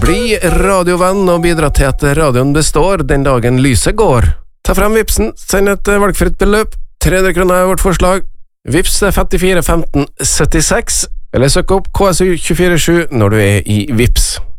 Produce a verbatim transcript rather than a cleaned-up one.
Bli radiovenn og bidra til at radioen består den dagen lyset går. Ta frem Vipsen, send et valgfritt beløp. tre hundre kroner er vårt forslag. Vips femtifire femten syttiseks, eller søk opp K S U to fire sju når du er i Vips.